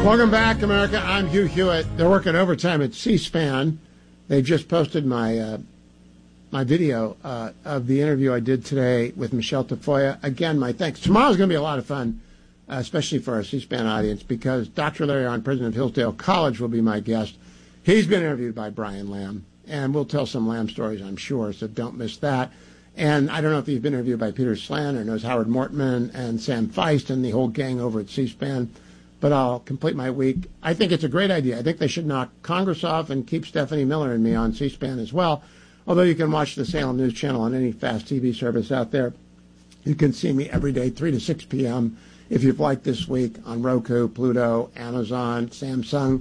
Welcome back, America. I'm Hugh Hewitt. They're working overtime at C-SPAN. They just posted my video of the interview I did today with Michelle Tafoya. Again, my thanks. Tomorrow's going to be a lot of fun, especially for our C-SPAN audience, because Dr. Larry Arnn, president of Hillsdale College, will be my guest. He's been interviewed by Brian Lamb, and we'll tell some Lamb stories, I'm sure, so don't miss that. And I don't know if he's been interviewed by Peter Slan or knows Howard Mortman and Sam Feist and the whole gang over at C-SPAN, but I'll complete my week. I think it's a great idea. I think they should knock Congress off and keep Stephanie Miller and me on C-SPAN as well, although you can watch the Salem News Channel on any fast TV service out there. You can see me every day, 3 to 6 p.m., if you've liked this week, on Roku, Pluto, Amazon, Samsung,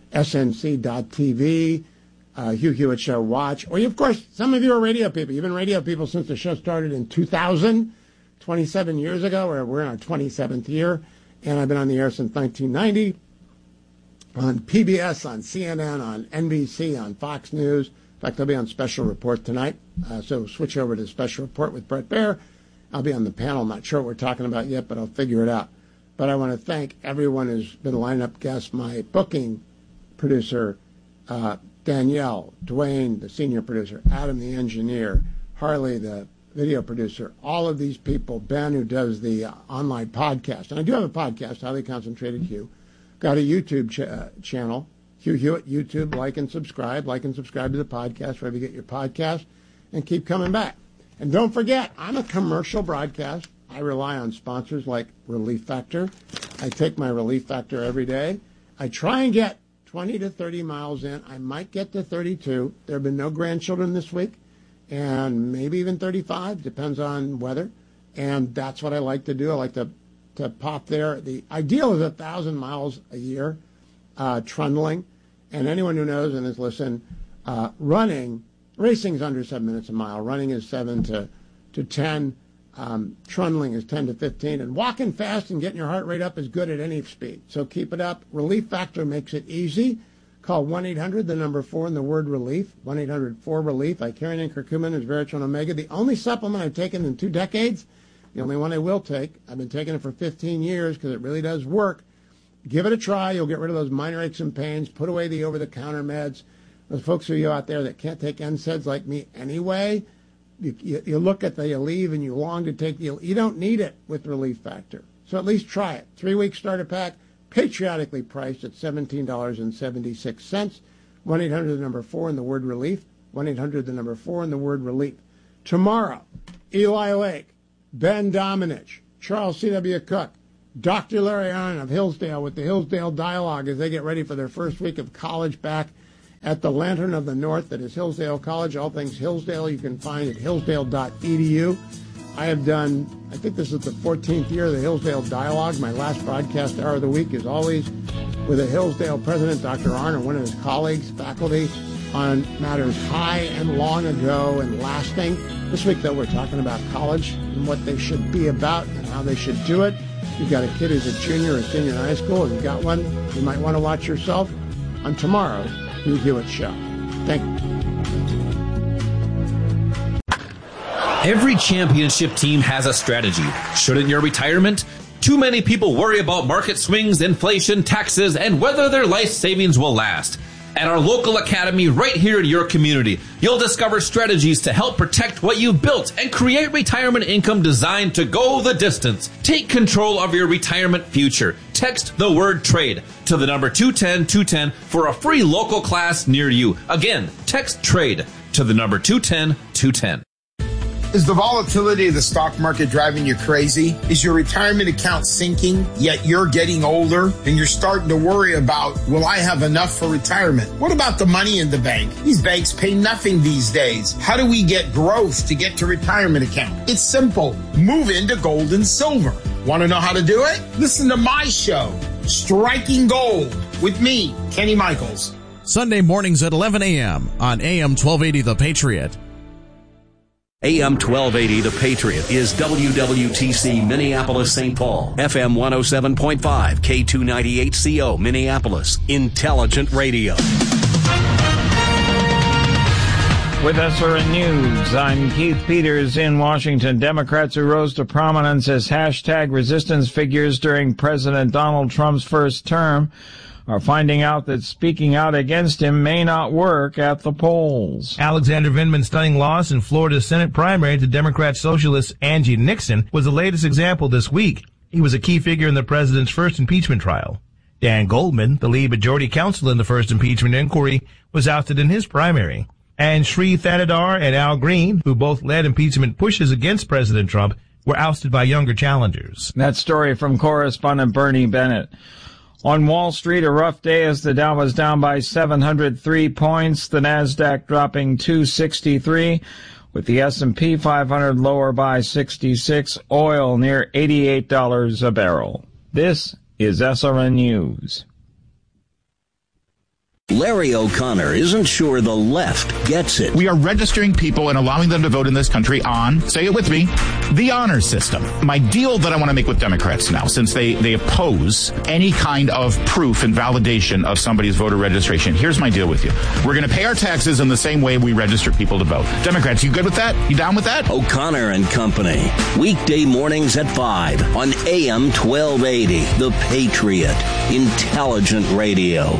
SNC.TV, Hugh Hewitt Show Watch. Or, of course, some of you are radio people. You've been radio people since the show started in 2000, 27 years ago, or we're in our 27th year. And I've been on the air since 1990, on PBS, on CNN, on NBC, on Fox News. In fact, I'll be on Special Report tonight, so switch over to Special Report with Brett Baer. I'll be on the panel. I'm not sure what we're talking about yet, but I'll figure it out. But I want to thank everyone who's been lining up guests, my booking producer, Danielle, Dwayne, the senior producer, Adam, the engineer, Harley, the video producer, all of these people, Ben, who does the online podcast. And I do have a podcast, Highly Concentrated Hugh. Got a YouTube channel, Hugh Hewitt, YouTube. Like and subscribe to the podcast wherever you get your podcast, and keep coming back. And don't forget, I'm a commercial broadcast. I rely on sponsors like Relief Factor. I take my Relief Factor every day. I try and get 20 to 30 miles in. I might get to 32. There have been no grandchildren this week, and maybe even 35, depends on weather. And that's what I like to do. I like to pop there. The ideal is 1,000 miles a year, trundling. And anyone who knows and has listened, racing is under 7 minutes a mile. Running is 7 to 10. Trundling is 10 to 15. And walking fast and getting your heart rate up is good at any speed. So keep it up. Relief Factor makes it easy. Call 1-800, the number 4, and the word relief. 1-800-4-RELIEF. Icarian and curcumin is Veritone Omega. The only supplement I've taken in 2 decades, the only one I will take. I've been taking it for 15 years because it really does work. Give it a try. You'll get rid of those minor aches and pains. Put away the over-the-counter meds. Those folks of you out there that can't take NSAIDs like me anyway, you look at you leave and you long to take you don't need it with Relief Factor. So at least try it. 3-week starter pack, patriotically priced at $17.76. 1-800, the number 4, and the word relief. 1-800, the number 4, and the word relief. Tomorrow, Eli Lake, Ben Domenech, Charles C.W. Cook, Dr. Larry Arnn of Hillsdale with the Hillsdale Dialogue as they get ready for their first week of college back at the Lantern of the North that is Hillsdale College. All things Hillsdale you can find at hillsdale.edu. I have done, I think this is the 14th year of the Hillsdale Dialogue. My last broadcast hour of the week is always with a Hillsdale president, Dr. Arnn, and one of his colleagues, faculty, on matters high and long ago and lasting. This week, though, we're talking about college and what they should be about and how they should do it. If you've got a kid who's a junior or senior in high school, if you've got one, you might want to watch yourself on tomorrow's Hugh Hewitt Show. Thank you. Every championship team has a strategy. Shouldn't your retirement? Too many people worry about market swings, inflation, taxes, and whether their life savings will last. At our local academy right here in your community, you'll discover strategies to help protect what you've built and create retirement income designed to go the distance. Take control of your retirement future. Text the word TRADE to the number 210-210 for a free local class near you. Again, text TRADE to the number 210-210. Is the volatility of the stock market driving you crazy? Is your retirement account sinking, yet you're getting older and you're starting to worry about, will I have enough for retirement? What about the money in the bank? These banks pay nothing these days. How do we get growth to get to retirement account? It's simple. Move into gold and silver. Want to know how to do it? Listen to my show, Striking Gold, with me, Kenny Michaels. Sunday mornings at 11 a.m. on AM 1280 The Patriot. AM 1280 The Patriot is WWTC Minneapolis St. Paul, FM 107.5, K298CO Minneapolis, Intelligent Radio. With SRN News, I'm Keith Peters in Washington. Democrats who rose to prominence as hashtag resistance figures during President Donald Trump's first term are finding out that speaking out against him may not work at the polls. Alexander Vindman's stunning loss in Florida's Senate primary to Democrat socialist Angie Nixon was the latest example this week. He was a key figure in the president's first impeachment trial. Dan Goldman, the lead majority counsel in the first impeachment inquiry, was ousted in his primary. And Sri Thanadar and Al Green, who both led impeachment pushes against President Trump, were ousted by younger challengers. That story from correspondent Bernie Bennett. On Wall Street, a rough day as the Dow was down by 703 points, the Nasdaq dropping 263, with the S&P 500 lower by 66, oil near $88 a barrel. This is SRN News. Larry O'Connor isn't sure the left gets it. We are registering people and allowing them to vote in this country on, say it with me, the honor system. My deal that I want to make with Democrats now, since they oppose any kind of proof and validation of somebody's voter registration, here's my deal with you. We're going to pay our taxes in the same way we register people to vote. Democrats, you good with that? You down with that? O'Connor and Company. Weekday mornings at 5 on AM 1280. The Patriot. Intelligent radio.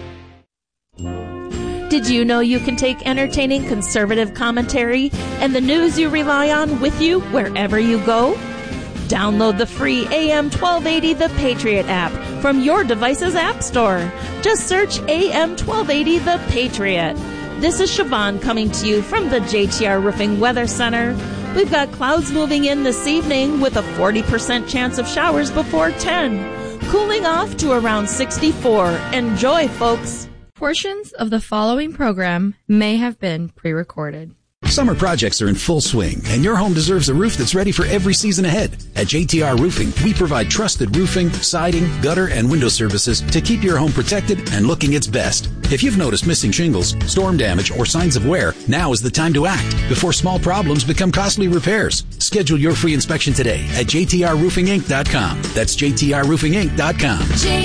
Did you know you can take entertaining conservative commentary and the news you rely on with you wherever you go? Download the free AM 1280 The Patriot app from your device's app store. Just search AM 1280 The Patriot. This is Siobhan coming to you from the JTR Roofing Weather Center. We've got clouds moving in this evening with a 40% chance of showers before 10. Cooling off to around 64. Enjoy, folks. Portions of the following program may have been pre-recorded. Summer projects are in full swing, and your home deserves a roof that's ready for every season ahead. At JTR Roofing, we provide trusted roofing, siding, gutter, and window services to keep your home protected and looking its best. If you've noticed missing shingles, storm damage, or signs of wear, now is the time to act before small problems become costly repairs. Schedule your free inspection today at jtrroofinginc.com. That's jtrroofinginc.com.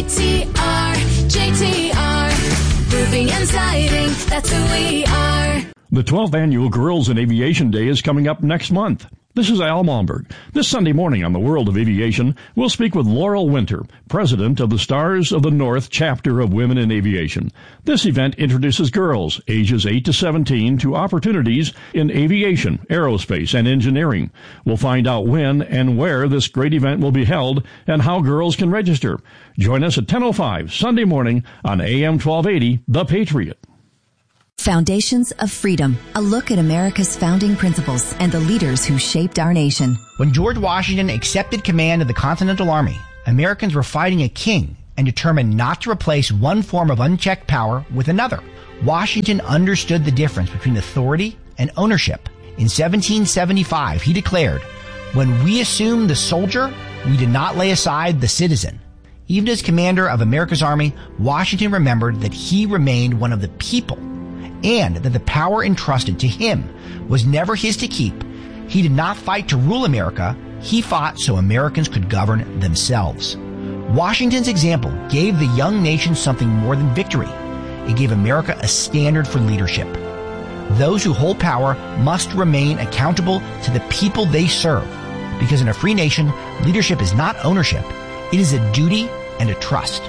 JTR. Roofing and siding, that's who we are. The 12th Annual Girls in Aviation Day is coming up next month. This is Al Malmberg. This Sunday morning on The World of Aviation, we'll speak with Laurel Winter, president of the Stars of the North chapter of Women in Aviation. This event introduces girls ages 8 to 17 to opportunities in aviation, aerospace, and engineering. We'll find out when and where this great event will be held and how girls can register. Join us at 10:05 Sunday morning on AM 1280, The Patriot. Foundations of Freedom, a look at America's founding principles and the leaders who shaped our nation. When George Washington accepted command of the Continental Army, Americans were fighting a king and determined not to replace one form of unchecked power with another. Washington understood the difference between authority and ownership. In 1775, he declared, "When we assume the soldier, we did not lay aside the citizen." Even as commander of America's army, Washington remembered that he remained one of the people, and that the power entrusted to him was never his to keep. He did not fight to rule America. He fought so Americans could govern themselves. Washington's example gave the young nation something more than victory. It gave America a standard for leadership. Those who hold power must remain accountable to the people they serve, because in a free nation, leadership is not ownership. It is a duty and a trust.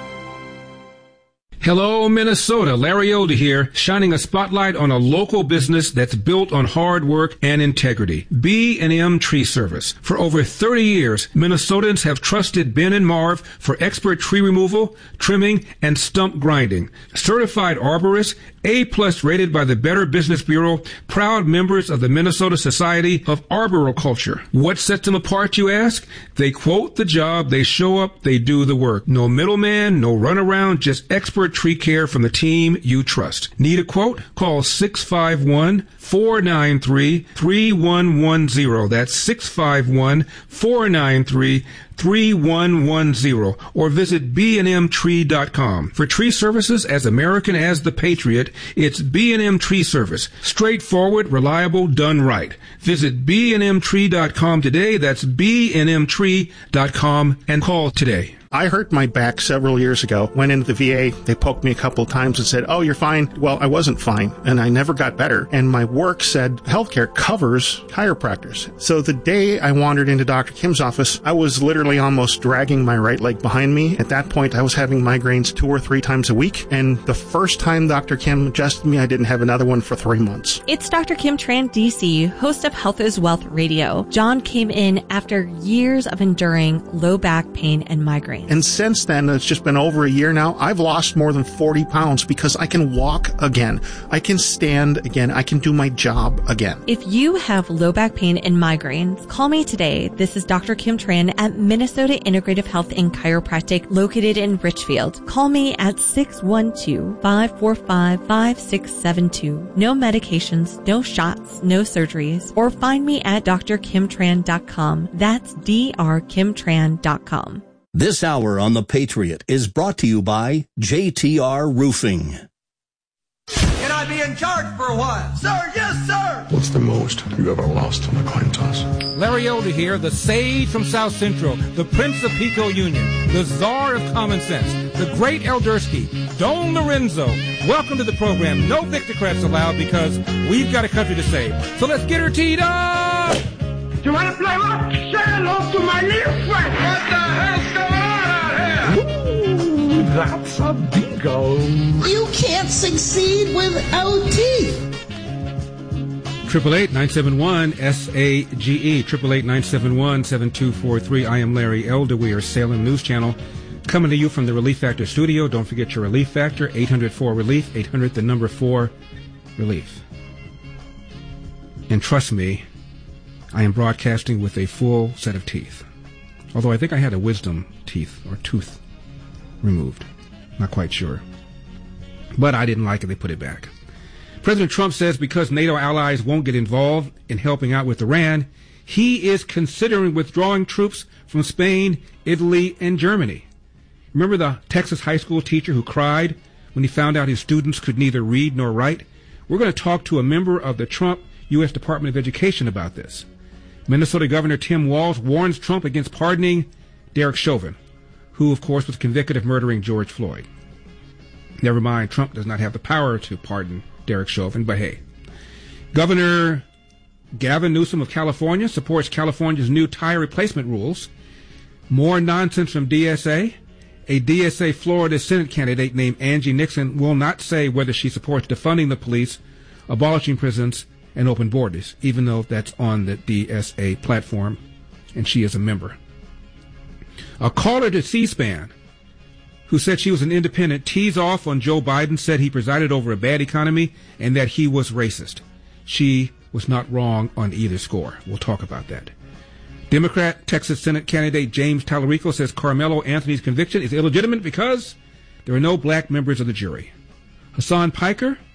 Hello, Minnesota. Larry Elder here, shining a spotlight on a local business that's built on hard work and integrity. B&M Tree Service. For over 30 years, Minnesotans have trusted Ben and Marv for expert tree removal, trimming, and stump grinding. Certified arborists, A+ rated by the Better Business Bureau, proud members of the Minnesota Society of Arboriculture. What sets them apart, you ask? They quote the job, they show up, they do the work. No middleman, no runaround, just expert tree care from the team you trust. Need a quote? Call 651-493-3110. That's 651-493-3110, or visit bnmtree.com. For tree services as American as the Patriot, it's B&M Tree Service. Straightforward, reliable, done right. Visit bnmtree.com today. That's bnmtree.com and call today. I hurt my back several years ago. Went into the VA. They poked me a couple of times and said, "Oh, you're fine." Well, I wasn't fine, and I never got better. And my work said healthcare covers chiropractors. So the day I wandered into Dr. Kim's office, I was literally almost dragging my right leg behind me. At that point, I was having migraines 2 or 3 times a week. And the first time Dr. Kim adjusted me, I didn't have another one for 3 months. It's Dr. Kim Tran, DC, host of Health is Wealth Radio. John came in after years of enduring low back pain and migraines. And since then, it's just been over a year now, I've lost more than 40 pounds because I can walk again. I can stand again. I can do my job again. If you have low back pain and migraines, call me today. This is Dr. Kim Tran at Minnesota Integrative Health and Chiropractic, located in Richfield. Call me at 612-545-5672. No medications, no shots, no surgeries. Or find me at drkimtran.com. That's drkimtran.com. This hour on The Patriot is brought to you by JTR Roofing. Can I be in charge for a while? Sir, yes, sir! What's the most you ever lost on a coin toss? Larry Elder here, the sage from South Central, the Prince of Pico Union, the czar of common sense, the great Eldersky, Don Lorenzo. Welcome to the program. No Victocrats allowed because we've got a country to save. So let's get her teed up! You want to play what? Say hello to my little friend! What the hell's going on out here? Ooh, that's a bingo. You can't succeed without teeth. 888-971-SAGE, 888-971-7243. I am Larry Elder. We are Salem News Channel, coming to you from the Relief Factor studio. Don't forget your Relief Factor, 800-4-RELIEF, 800 the number 4 relief. And trust me, I am broadcasting with a full set of teeth. Although I think I had a wisdom teeth or tooth removed. Not quite sure. But I didn't like it. They put it back. President Trump says because NATO allies won't get involved in helping out with Iran, he is considering withdrawing troops from Spain, Italy, and Germany. Remember the Texas high school teacher who cried when he found out his students could neither read nor write? We're going to talk to a member of the Trump U.S. Department of Education about this. Minnesota Governor Tim Walz warns Trump against pardoning Derek Chauvin, who, of course, was convicted of murdering George Floyd. Never mind, Trump does not have the power to pardon Derek Chauvin, but hey. Governor Gavin Newsom of California supports California's new tire replacement rules. More nonsense from DSA. A DSA Florida Senate candidate named Angie Nixon will not say whether she supports defunding the police, abolishing prisons, and open borders, even though that's on the DSA platform, and she is a member. A caller to C-SPAN, who said she was an independent, teased off on Joe Biden, said he presided over a bad economy, and that he was racist. She was not wrong on either score. We'll talk about that. Democrat Texas Senate candidate James Tallarico says Carmelo Anthony's conviction is illegitimate because there are no black members of the jury. Hassan Piker